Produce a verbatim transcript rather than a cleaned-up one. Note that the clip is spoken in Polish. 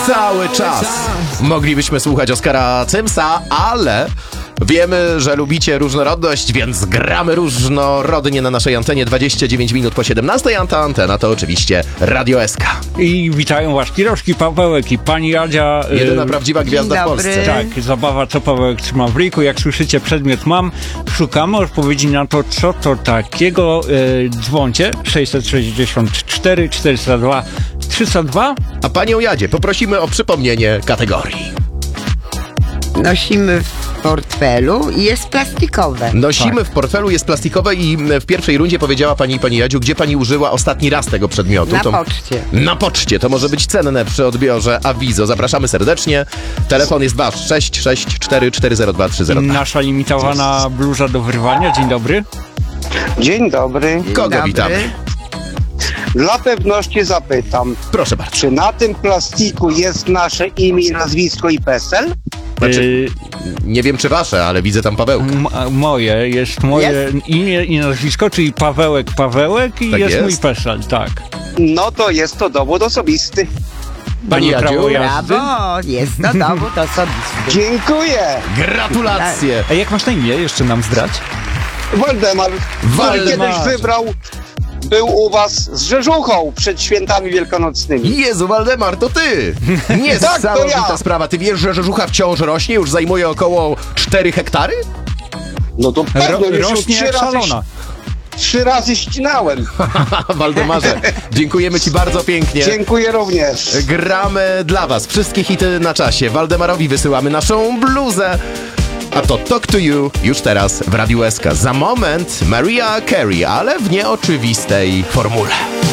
cały czas moglibyśmy słuchać Oskara Cymsa, ale wiemy, że lubicie różnorodność, więc gramy różnorodnie na naszej antenie. Dwadzieścia dziewięć minut po siedemnastej, a ta antena to oczywiście Radio S K. I witają was Kiroszki, Pawełek i pani Jadzia. Jedyna y- prawdziwa gwiazda w Polsce. Tak, zabawa co Pawełek trzyma w ręku. Jak słyszycie, przedmiot mam. Szukamy odpowiedzi na to, co to takiego. Y- dzwoncie sześćset sześćdziesiąt cztery czterysta dwa trzysta dwa. A panią Jadzie poprosimy o przypomnienie kategorii. Nosimy w portfelu i jest plastikowe. Nosimy Tak. w portfelu, jest plastikowe i w pierwszej rundzie powiedziała pani, pani Jadziu, gdzie pani użyła ostatni raz tego przedmiotu. Na to... poczcie. Na poczcie. To może być cenne przy odbiorze awizo. Zapraszamy serdecznie. Telefon jest wasz. sześć sześć cztery cztery zero dwa trzy zero dwa. Nasza limitowana bluza do wyrwania. Dzień dobry. Dzień dobry. Kogo Dobry. witamy? Dla pewności zapytam, Proszę bardzo. czy na tym plastiku jest nasze imię, nazwisko i PESEL? Znaczy, Y- nie wiem czy wasze, ale widzę tam Pawełka. M- moje, jest moje Jest? imię i nazwisko, czyli Pawełek Pawełek i Tak jest, jest. mój PESEL, tak. No to jest to dowód osobisty. Pani Prawo Jadziu? jazdy. Brawo, jest to dowód osobisty. Dziękuję. Gratulacje. A jak masz na imię? Jeszcze nam zdrać. Waldemar, który Waldemar. kiedyś wybrał, był u was z Rzeżuchą przed świętami wielkanocnymi. Jezu, Waldemar, to ty! Niesamowita Tak, to ja. sprawa. Ty wiesz, że Rzeżucha wciąż rośnie? Już zajmuje około cztery hektary? No to Ro- pewno już ją rośnie trzy jak razy, szalona. trzy razy ścinałem. Waldemarze, dziękujemy ci bardzo pięknie. Dziękuję również. Gramy dla was. Wszystkie hity na czasie. Waldemarowi wysyłamy naszą bluzę. A to Talk to You już teraz w Radiu S K. Za moment Mariah Carey, ale w nieoczywistej formule.